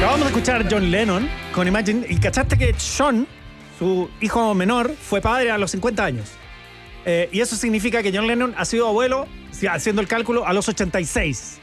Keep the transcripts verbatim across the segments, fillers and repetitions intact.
Acabamos de escuchar a John Lennon con Imagine y cachaste que John, su hijo menor, fue padre a los cincuenta años. Eh, y eso significa que John Lennon ha sido abuelo, haciendo el cálculo, a los ochenta y seis.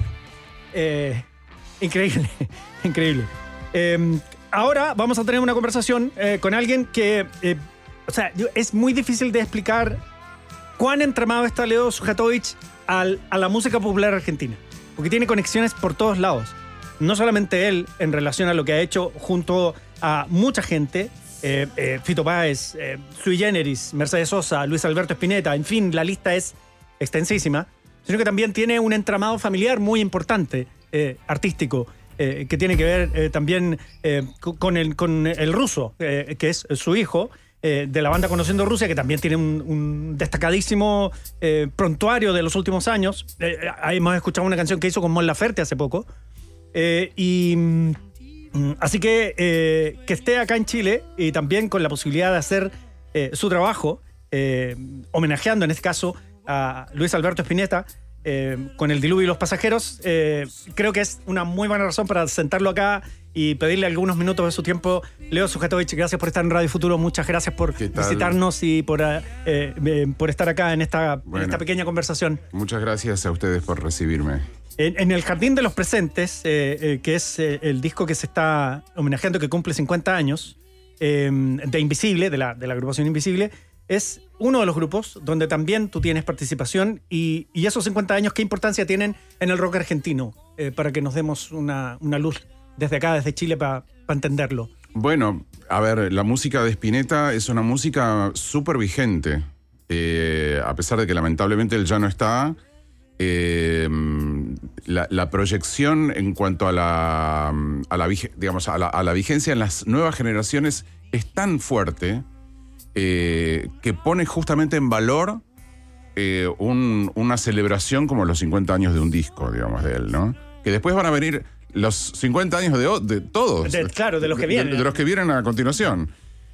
Eh, increíble, increíble. Eh, ahora vamos a tener una conversación eh, con alguien que, eh, o sea, es muy difícil de explicar cuán entramado está Leo Sujatovich al, a la música popular argentina, porque tiene conexiones por todos lados. No solamente él en relación a lo que ha hecho junto a mucha gente, eh, eh, Fito Páez, eh, Sui Generis, Mercedes Sosa, Luis Alberto Spinetta, en fin, la lista es extensísima, sino que también tiene un entramado familiar muy importante, eh, artístico, eh, que tiene que ver eh, también eh, con, el, con el ruso, eh, que es su hijo, eh, de la banda Conociendo Rusia, que también tiene un, un destacadísimo eh, prontuario de los últimos años. Eh, hemos escuchado una canción que hizo con Mon Laferte hace poco. Eh, y mm, así que eh, que esté acá en Chile y también con la posibilidad de hacer eh, su trabajo, eh, homenajeando en este caso a Luis Alberto Spinetta eh, con El Diluvio y los Pasajeros, eh, creo que es una muy buena razón para sentarlo acá y pedirle algunos minutos de su tiempo. Leo Sujatovich, gracias por estar en Radio Futuro, muchas gracias por visitarnos y por, eh, eh, por estar acá en esta, bueno, en esta pequeña conversación. Muchas gracias a ustedes por recibirme. En, en El Jardín de los Presentes, eh, eh, que es eh, el disco que se está homenajeando, que cumple cincuenta años, eh, de Invisible, de la, de la agrupación Invisible, es uno de los grupos donde también tú tienes participación y, y esos cincuenta años, ¿qué importancia tienen en el rock argentino? Eh, para que nos demos una, una luz desde acá, desde Chile, para pa entenderlo. Bueno, a ver, la música de Spinetta es una música súper vigente. Eh, a pesar de que lamentablemente él ya no está, eh, la, la proyección en cuanto a la, a la, digamos, a la, a la vigencia en las nuevas generaciones es tan fuerte eh, que pone justamente en valor eh, un, una celebración como los cincuenta años de un disco, digamos, de él, ¿no? Que después van a venir los cincuenta años de, de todos. De, claro, de los que vienen. De, de los que vienen a continuación.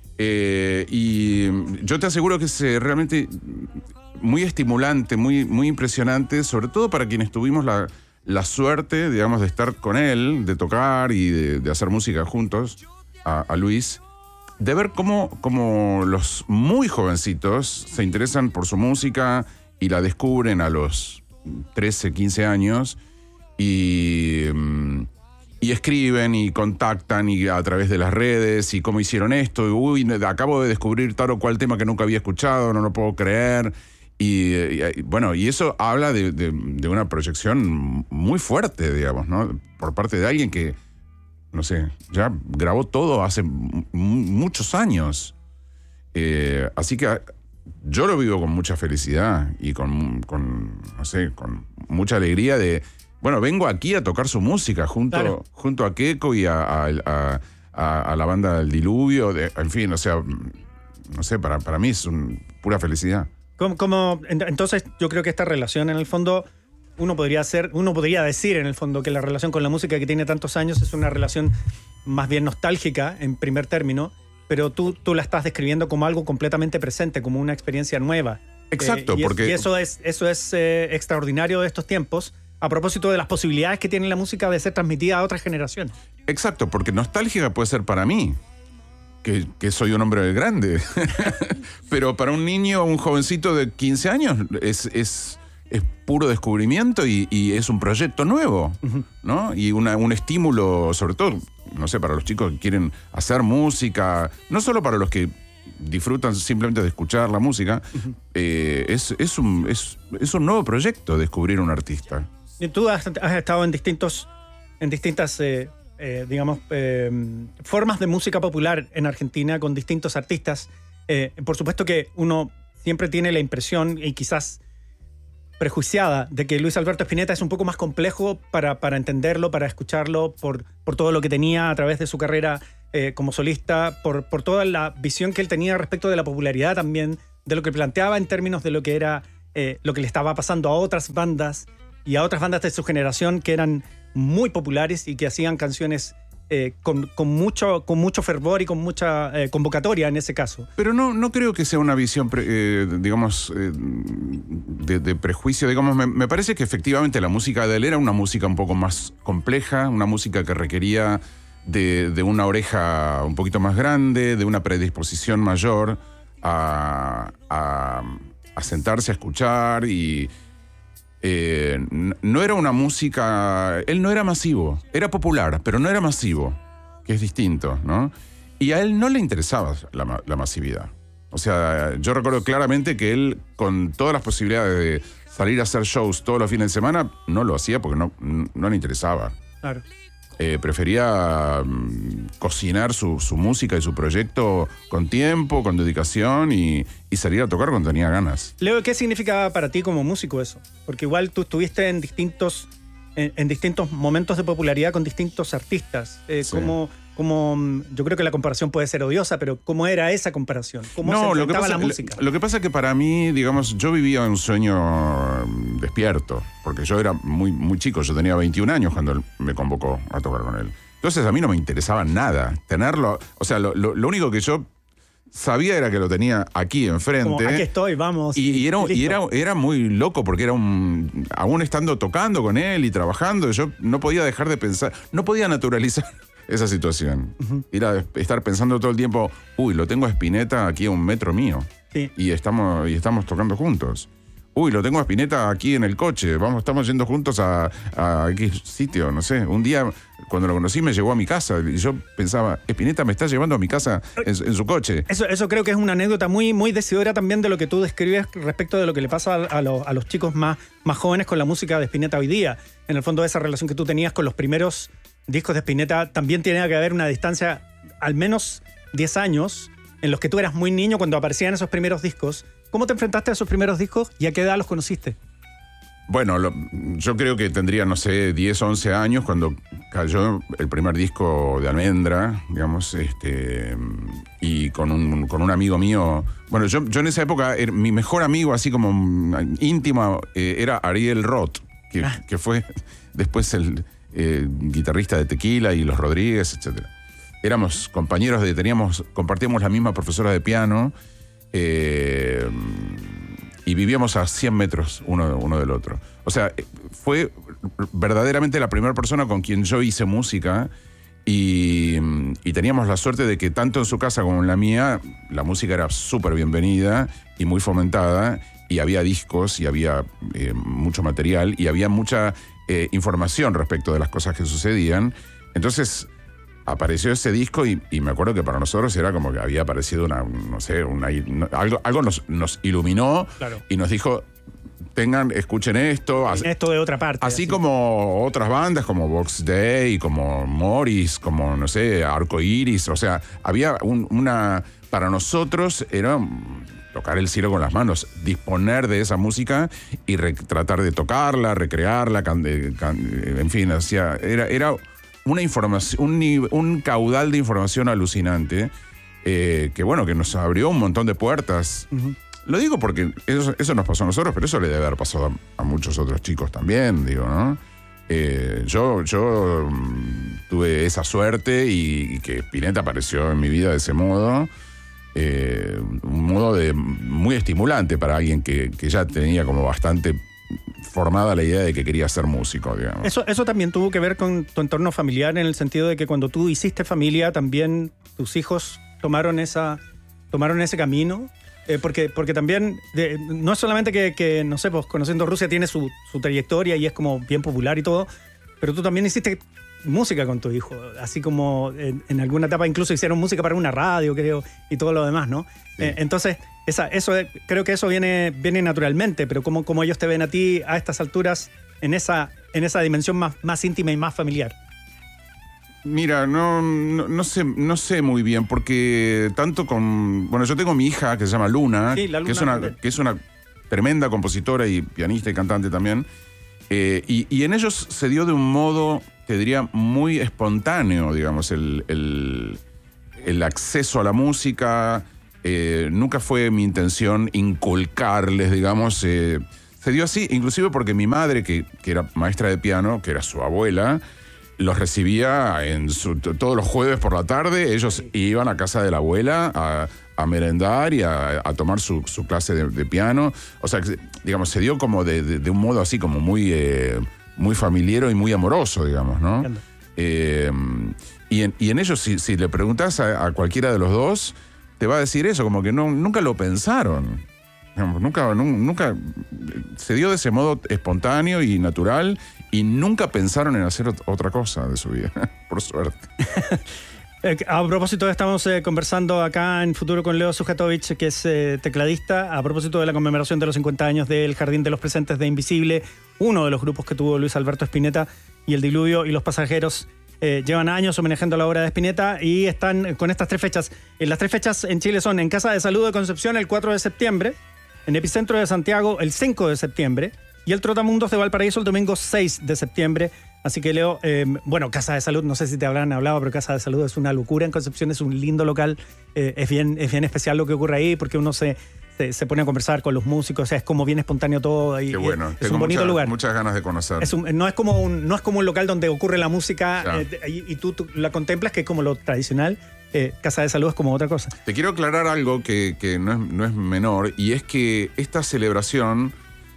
Eh, y yo te aseguro que es eh, realmente muy estimulante, muy, muy impresionante, sobre todo para quienes tuvimos la, la suerte, digamos, de estar con él, de tocar y de, de hacer música juntos, a, a Luis, de ver cómo, cómo los muy jovencitos se interesan por su música y la descubren a los trece, quince años y... Y escriben y contactan y a través de las redes y cómo hicieron esto. Y, uy, acabo de descubrir tal o cual tema que nunca había escuchado, no lo puedo creer. Y, y bueno, y eso habla de, de, de una proyección muy fuerte, digamos, ¿no? Por parte de alguien que, no sé, ya grabó todo hace m- muchos años. Eh, así que yo lo vivo con mucha felicidad y con, con, no sé, con mucha alegría de... Bueno, vengo aquí a tocar su música junto, claro. junto a Keiko y a, a, a, a, a la banda del Diluvio. De, en fin, o sea, no sé, para, para mí es un, pura felicidad. Como, como, entonces, yo creo que esta relación, en el fondo, uno podría hacer, uno podría decir, en el fondo, que la relación con la música que tiene tantos años es una relación más bien nostálgica, en primer término, pero tú, tú la estás describiendo como algo completamente presente, como una experiencia nueva. Exacto, eh, y porque... Es, y eso es, eso es eh, extraordinario de estos tiempos, a propósito de las posibilidades que tiene la música de ser transmitida a otras generaciones. Exacto, porque nostálgica puede ser para mí, que, que soy un hombre grande. Pero para un niño o un jovencito de quince años es, es, es puro descubrimiento y, y es un proyecto nuevo, uh-huh. ¿no? Y una, un estímulo, sobre todo, no sé, para los chicos que quieren hacer música, no solo para los que disfrutan simplemente de escuchar la música, uh-huh. eh, es, es, un, es, es un nuevo proyecto descubrir un artista. Y tú has, has estado en distintos, en distintas, eh, eh, digamos, eh, formas de música popular en Argentina con distintos artistas. Eh, por supuesto que uno siempre tiene la impresión, y quizás prejuiciada, de que Luis Alberto Spinetta es un poco más complejo para, para entenderlo, para escucharlo, por, por todo lo que tenía a través de su carrera eh, como solista, por, por toda la visión que él tenía respecto de la popularidad también, de lo que planteaba en términos de lo que era eh, lo que le estaba pasando a otras bandas y a otras bandas de su generación que eran muy populares y que hacían canciones eh, con, con, mucho, con mucho fervor y con mucha eh, convocatoria en ese caso. Pero no, no creo que sea una visión, pre, eh, digamos, eh, de, de prejuicio. Digamos, me, me parece que efectivamente la música de él era una música un poco más compleja, una música que requería de, de una oreja un poquito más grande, de una predisposición mayor a, a, a sentarse a escuchar y... Eh, no era una música... Él no era masivo, era popular, pero no era masivo, que es distinto, ¿no? Y a él no le interesaba la, la masividad. O sea, yo recuerdo claramente que él, con todas las posibilidades de salir a hacer shows todos los fines de semana, no lo hacía porque no, no le interesaba. Claro. Eh, prefería um, cocinar su, su música y su proyecto con tiempo, con dedicación y, y salir a tocar cuando tenía ganas. Leo, ¿qué significa para ti como músico eso? Porque igual tú estuviste en distintos, en, en distintos momentos de popularidad con distintos artistas. Eh, Sí. ¿cómo, cómo, yo creo que la comparación puede ser odiosa, pero ¿cómo era esa comparación? ¿Cómo No, se lo que enfrentaba pasa, la música? Lo, lo que pasa es que para mí, digamos, yo vivía un sueño um, despierto, porque yo era muy, muy chico, yo tenía veintiún años cuando él me convocó a tocar con él. Entonces a mí no me interesaba nada tenerlo, o sea, lo, lo, lo único que yo sabía era que lo tenía aquí enfrente. Como, aquí estoy, vamos. Y, y, era, listo. y era, era muy loco porque era un... Aún estando tocando con él y trabajando, yo no podía dejar de pensar, no podía naturalizar esa situación. Uh-huh. Ir a estar pensando todo el tiempo, uy, lo tengo a Spinetta aquí a un metro mío. Sí. Y estamos, y estamos tocando juntos. Uy, lo tengo a Spinetta aquí en el coche. Vamos, estamos yendo juntos a, a X sitio, no sé. Un día, cuando lo conocí, me llevó a mi casa. Y yo pensaba, Spinetta me está llevando a mi casa en, en su coche. Eso, eso creo que es una anécdota muy, muy decidora también de lo que tú describes respecto de lo que le pasa a, a, lo, a los chicos más, más jóvenes con la música de Spinetta hoy día. En el fondo, esa relación que tú tenías con los primeros discos de Spinetta también tiene que haber una distancia, al menos diez años, en los que tú eras muy niño cuando aparecían esos primeros discos. ¿Cómo te enfrentaste a esos primeros discos y a qué edad los conociste? Bueno, lo, yo creo que tendría, no sé, diez, once años cuando cayó el primer disco de Almendra, digamos, este, y con un, con un amigo mío. Bueno, yo, yo en esa época, era, mi mejor amigo, así como íntimo, eh, era Ariel Roth, que, ah. que fue después el eh, guitarrista de Tequila y Los Rodríguez, etcétera. Éramos compañeros de, teníamos, compartíamos la misma profesora de piano. Eh, y vivíamos a cien metros uno, uno del otro. O sea, fue verdaderamente la primera persona con quien yo hice música y, y teníamos la suerte de que tanto en su casa como en la mía la música era súper bienvenida y muy fomentada y había discos y había eh, mucho material y había mucha eh, información respecto de las cosas que sucedían. Entonces apareció ese disco y, y me acuerdo que para nosotros era como que había aparecido una, no sé, una, no, algo, algo nos, nos iluminó. Claro. Y nos dijo, tengan, escuchen esto. Así, esto de otra parte. Así, así como otras bandas como Box Day, como Morris, como, no sé, Arco Iris. O sea, había un, una... Para nosotros era tocar el cielo con las manos, disponer de esa música y re, tratar de tocarla, recrearla, can, can, en fin, hacía, era... era una información, un, un caudal de información alucinante eh, que, bueno, que nos abrió un montón de puertas. Uh-huh. Lo digo porque eso, eso nos pasó a nosotros, pero eso le debe haber pasado a, a muchos otros chicos también, digo, ¿no? Eh, yo yo um, tuve esa suerte y, y que Spinetta apareció en mi vida de ese modo. Eh, un modo de, muy estimulante para alguien que, que ya tenía como bastante formada la idea de que quería ser músico, digamos. Eso, eso también tuvo que ver con tu entorno familiar, en el sentido de que cuando tú hiciste familia, también tus hijos tomaron esa, tomaron ese camino. Eh, porque, porque también, de, no es solamente que, que, no sé, pues Conociendo Rusia tiene su, su trayectoria y es como bien popular y todo, pero tú también hiciste música con tu hijo, así como en, en alguna etapa incluso hicieron música para una radio, creo, y todo lo demás, ¿no? Sí. Eh, entonces, esa, eso creo que eso viene, viene naturalmente, pero ¿cómo, cómo ellos te ven a ti a estas alturas en esa, en esa dimensión más, más íntima y más familiar? Mira, no, no, no sé, no sé muy bien, porque tanto con... Bueno, yo tengo mi hija que se llama Luna, sí, la Luna que, es una, que es una tremenda compositora y pianista y cantante también, eh, y, y en ellos se dio de un modo, te diría, muy espontáneo, digamos, el, el, el acceso a la música. Eh, nunca fue mi intención inculcarles, digamos, eh, se dio así, inclusive porque mi madre, que, que era maestra de piano, que era su abuela, los recibía en su, todos los jueves por la tarde. Ellos iban a casa de la abuela a, a merendar y a, a tomar su, su clase de, de piano. O sea, digamos, se dio como de, de, de un modo así como muy, eh, muy familiero y muy amoroso, digamos, ¿no? Eh, y, en, y en ellos, si, si le preguntas a, a cualquiera de los dos, te va a decir eso, como que no, nunca lo pensaron. Digamos, nunca, nunca se dio de ese modo espontáneo y natural y nunca pensaron en hacer otra cosa de su vida, por suerte. A propósito, estamos eh, conversando acá en Futuro con Leo Sujatovich, que es eh, tecladista, a propósito de la conmemoración de los cincuenta años del Jardín de los Presentes de Invisible, uno de los grupos que tuvo Luis Alberto Spinetta, y El Diluvio y Los Pasajeros eh, llevan años homenajeando la obra de Spinetta y están con estas tres fechas. Eh, las tres fechas en Chile son en Casa de Salud de Concepción el cuatro de septiembre, en Epicentro de Santiago el cinco de septiembre y el Trotamundos de Valparaíso el domingo seis de septiembre. Así que, Leo, eh, bueno, Casa de Salud, no sé si te habrán hablado, pero Casa de Salud es una locura en Concepción, es un lindo local, eh, es, bien, es bien especial lo que ocurre ahí porque uno se, se, se pone a conversar con los músicos, o sea, es como bien espontáneo todo. Y, Qué bueno, es tengo un bonito mucha, lugar. muchas ganas de conocer. Es un, no, es como un, no es como un local donde ocurre la música Ya. eh, y, y tú, tú la contemplas, que es como lo tradicional. Eh, Casa de Salud es como otra cosa. Te quiero aclarar algo que, que no, es, no es menor, y es que esta celebración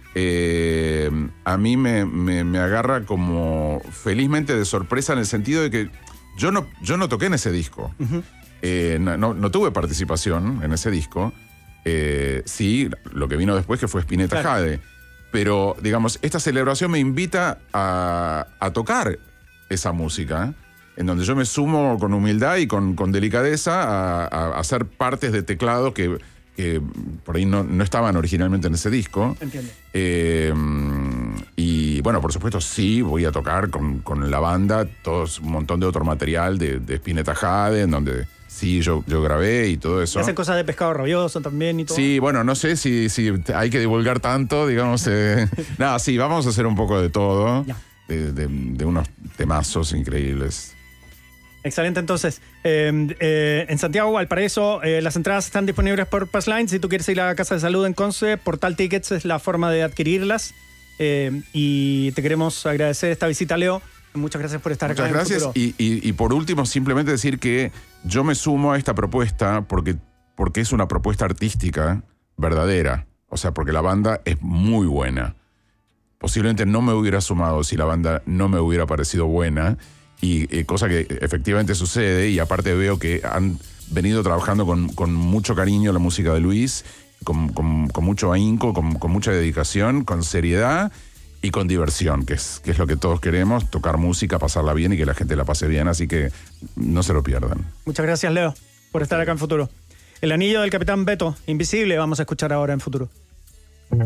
eh, a mí me, me, me agarra como felizmente de sorpresa en el sentido de que yo no, yo no toqué en ese disco. Uh-huh. eh, no, no, no tuve participación en ese disco. Eh, sí, lo que vino después, que fue Spinetta Claro. Jade. Pero, digamos, esta celebración me invita a, a tocar esa música, en donde yo me sumo con humildad y con, con delicadeza a, a, a hacer partes de teclado que, que por ahí no, no estaban originalmente en ese disco. Entiendo. Eh, y bueno, por supuesto sí, voy a tocar con, con la banda todos, un montón de otro material de, de Spinetta Jade, en donde sí yo, yo grabé y todo eso. Hacen cosas de Pescado Rabioso también y todo. Sí, bueno, no sé si, si hay que divulgar tanto, digamos. Eh. Nada, sí, vamos a hacer un poco de todo, de, de, de unos temazos increíbles. Excelente, entonces. Eh, eh, en Santiago, Valparaíso, eh, las entradas están disponibles por Passline. Si tú quieres ir a la Casa de Salud en Conce, Portal Tickets es la forma de adquirirlas. Eh, y te queremos agradecer esta visita, Leo. Muchas gracias por estar Muchas acá. gracias. En Futuro. Y, y, y por último, simplemente decir que yo me sumo a esta propuesta porque, porque es una propuesta artística verdadera. O sea, porque la banda es muy buena. Posiblemente no me hubiera sumado si la banda no me hubiera parecido buena. Y eh, cosa que efectivamente sucede, y aparte veo que han venido trabajando con, con mucho cariño la música de Luis, con, con, con mucho ahínco, con, con mucha dedicación, con seriedad y con diversión, que es, que es lo que todos queremos, tocar música, pasarla bien y que la gente la pase bien, así que no se lo pierdan. Muchas gracias, Leo, por estar acá en Futuro. El anillo del Capitán Beto, Invisible, vamos a escuchar ahora en Futuro.